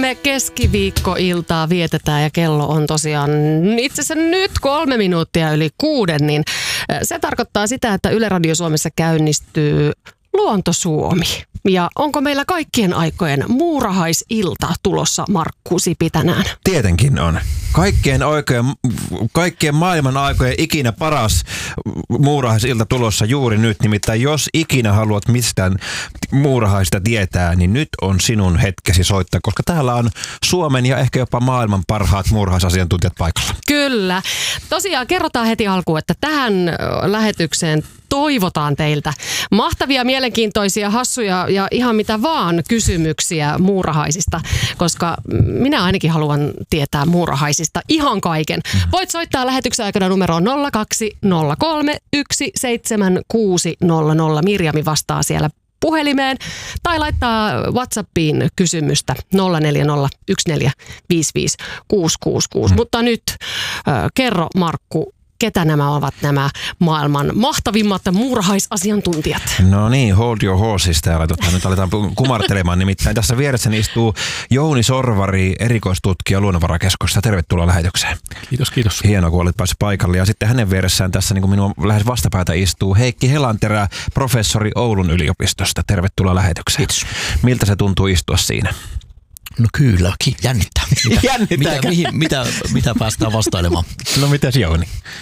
me keskiviikkoiltaa vietetään ja kello on tosiaan itse asiassa nyt 3 minuuttia yli 6, niin se tarkoittaa sitä, että Yle Radio Suomessa käynnistyy Luonto Suomi. Ja onko meillä kaikkien aikojen muurahaisilta tulossa, Markku Sipi, tänään? Tietenkin on. Kaikkien maailman aikojen ikinä paras muurahaisilta tulossa juuri nyt. Nimittäin jos ikinä haluat mistään muurahaista tietää, niin nyt on sinun hetkesi soittaa, koska täällä on Suomen ja ehkä jopa maailman parhaat muurahaisasiantuntijat paikalla. Kyllä. Tosiaan kerrotaan heti alkuun, että tähän lähetykseen toivotaan teiltä mahtavia, mielenkiintoisia, hassuja ja ihan mitä vaan kysymyksiä muurahaisista, koska minä ainakin haluan tietää muurahaisista ihan kaiken. Voit soittaa lähetyksen aikana numeroon 0203 17600. Mirjami vastaa siellä puhelimeen tai laittaa WhatsAppiin kysymystä 0401455666. Mutta nyt kerro, Markku, ketä nämä ovat nämä maailman mahtavimmat muurahaisasiantuntijat? No niin, hold your horses täällä. Nyt aletaan kumartelemaan. Nimittäin tässä vieressä istuu Jouni Sorvari, erikoistutkija Luonnonvarakeskuksesta. Tervetuloa lähetykseen. Kiitos, kiitos. Hienoa, kun olit päässyt paikalle. Ja sitten hänen vieressään tässä niin kuin minun lähes vastapäätä istuu Heikki Helanterä, professori Oulun yliopistosta. Tervetuloa lähetykseen. Kiitos. Miltä se tuntuu istua siinä? No kyllä, jännittää. Jännittääkö? Mitä päästään vastailemaan? No mitäs Jouni?